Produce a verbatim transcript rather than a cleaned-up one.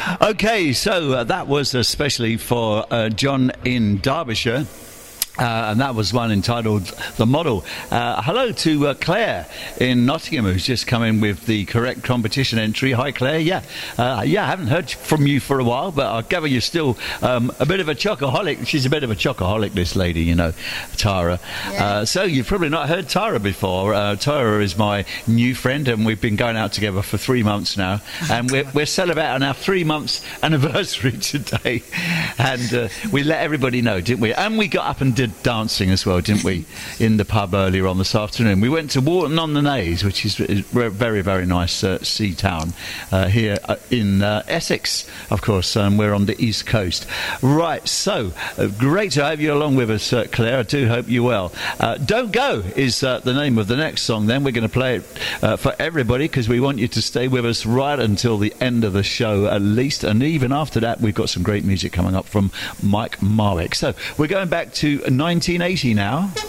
Okay, so uh, that was especially for uh, John in Derbyshire. Uh, and that was one entitled The Model. Uh, hello to uh, Claire in Nottingham, who's just come in with the correct competition entry. Hi, Claire. Yeah, uh, yeah. I haven't heard from you for a while, but I gather you're still um, a bit of a chocoholic. She's a bit of a chocoholic, this lady, you know, Tara. Yeah. Uh, so you've probably not heard Tara before. Uh, Tara is my new friend, and we've been going out together for three months now, and we're, we're celebrating our three months anniversary today. And uh, we let everybody know, didn't we? And we got up and did dancing as well, didn't we, in the pub earlier on this afternoon. We went to Warton-on-the-Naze, which is a very, very nice uh, sea town uh, here uh, in uh, Essex, of course. Um, we're on the East Coast. Right, so uh, great to have you along with us, uh, Claire. I do hope you're well. Uh, Don't Go is uh, the name of the next song then. We're going to play it uh, for everybody because we want you to stay with us right until the end of the show at least, and even after that we've got some great music coming up from Mike Marwick. So we're going back to nineteen eighty now.